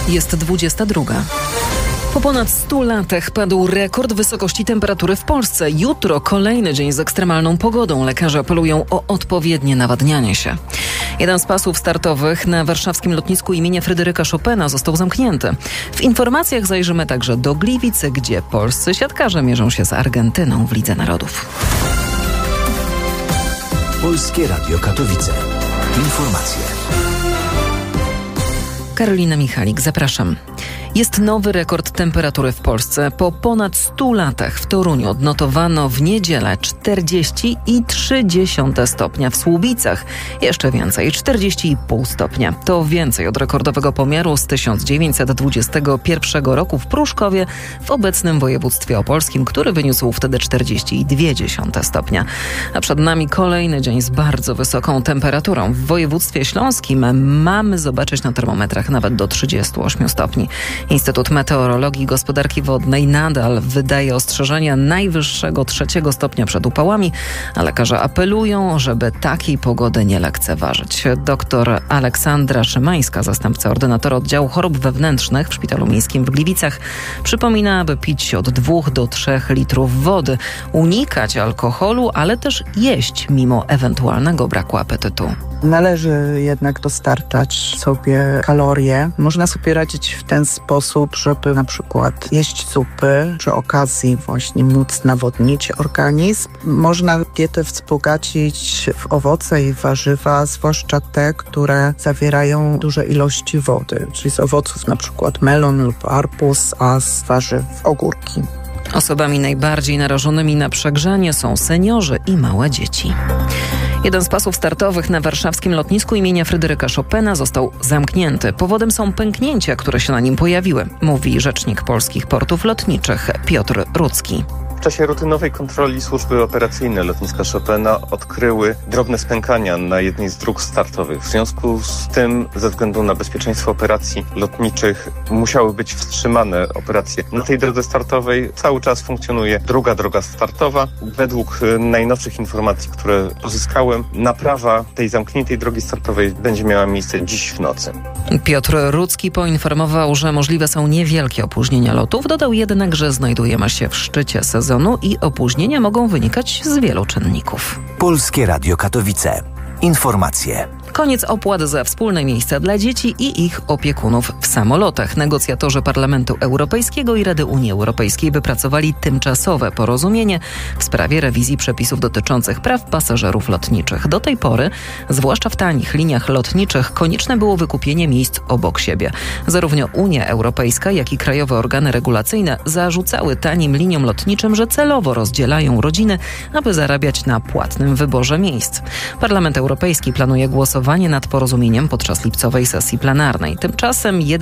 Jest 22. Po ponad 100 latach padł rekord wysokości temperatury w Polsce. Jutro kolejny dzień z ekstremalną pogodą. Lekarze apelują o odpowiednie nawadnianie się. Jeden z pasów startowych na warszawskim lotnisku imienia Fryderyka Chopina został zamknięty. W informacjach zajrzymy także do Gliwic, gdzie polscy siatkarze mierzą się z Argentyną w Lidze Narodów. Polskie Radio Katowice. Informacje. Karolina Michalik, zapraszam. Jest nowy rekord temperatury w Polsce. Po ponad 100 latach w Toruniu odnotowano w niedzielę 40,3 stopnia. W Słubicach jeszcze więcej, 40,5 stopnia. To więcej od rekordowego pomiaru z 1921 roku w Pruszkowie w obecnym województwie opolskim, który wyniósł wtedy 40,2 stopnia. A przed nami kolejny dzień z bardzo wysoką temperaturą. W województwie śląskim mamy zobaczyć na termometrach nawet do 38 stopni. Instytut Meteorologii i Gospodarki Wodnej nadal wydaje ostrzeżenia najwyższego 3 stopnia przed upałami, a lekarze apelują, żeby takiej pogody nie lekceważyć. Doktor Aleksandra Szymańska, zastępca ordynatora oddziału chorób wewnętrznych w Szpitalu Miejskim w Gliwicach, przypomina, aby pić od 2 do 3 litrów wody, unikać alkoholu, ale też jeść mimo ewentualnego braku apetytu. Należy jednak dostarczać sobie kalorie. Można sobie radzić w ten sposób, żeby na przykład jeść zupy, przy okazji właśnie móc nawodnić organizm. Można dietę wzbogacić w owoce i warzywa, zwłaszcza te, które zawierają duże ilości wody, czyli z owoców na przykład melon lub arbuz, a z warzyw ogórki. Osobami najbardziej narażonymi na przegrzanie są seniorzy i małe dzieci. Jeden z pasów startowych na warszawskim lotnisku imienia Fryderyka Chopina został zamknięty. Powodem są pęknięcia, które się na nim pojawiły, mówi rzecznik polskich portów lotniczych Piotr Rudzki. W czasie rutynowej kontroli służby operacyjne lotniska Chopina odkryły drobne spękania na jednej z dróg startowych. W związku z tym, ze względu na bezpieczeństwo operacji lotniczych, musiały być wstrzymane operacje. Na tej drodze startowej cały czas funkcjonuje druga droga startowa. Według najnowszych informacji, które pozyskałem, naprawa tej zamkniętej drogi startowej będzie miała miejsce dziś w nocy. Piotr Rudzki poinformował, że możliwe są niewielkie opóźnienia lotów. Dodał jednak, że znajdujemy się w szczycie sezonu i opóźnienia mogą wynikać z wielu czynników. Polskie Radio Katowice. Informacje. Koniec opłat za wspólne miejsca dla dzieci i ich opiekunów w samolotach. Negocjatorzy Parlamentu Europejskiego i Rady Unii Europejskiej wypracowali tymczasowe porozumienie w sprawie rewizji przepisów dotyczących praw pasażerów lotniczych. Do tej pory, zwłaszcza w tanich liniach lotniczych, konieczne było wykupienie miejsc obok siebie. Zarówno Unia Europejska, jak i krajowe organy regulacyjne zarzucały tanim liniom lotniczym, że celowo rozdzielają rodziny, aby zarabiać na płatnym wyborze miejsc. Parlament Europejski planuje głosowanie nad porozumieniem podczas lipcowej sesji plenarnej. Tymczasem